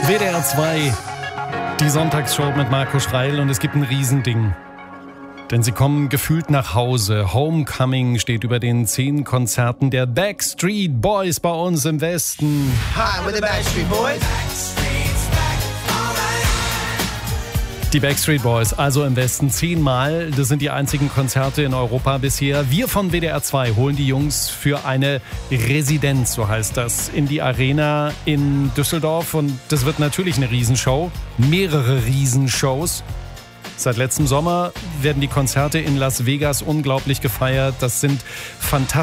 WDR 2, die Sonntagsshow mit Marco Schreil, und es gibt ein Riesending. Denn sie kommen gefühlt nach Hause. Homecoming steht über den 10 Konzerten der Backstreet Boys bei uns im Westen. Hi, we're the Backstreet Boys. Die Backstreet Boys, also im Westen 10-mal. Das sind die einzigen Konzerte in Europa bisher. Wir von WDR 2 holen die Jungs für eine Residenz, so heißt das, in die Arena in Düsseldorf. Und das wird natürlich eine Riesenshow. Mehrere Riesenshows. Seit letztem Sommer werden die Konzerte in Las Vegas unglaublich gefeiert. Das sind fantastische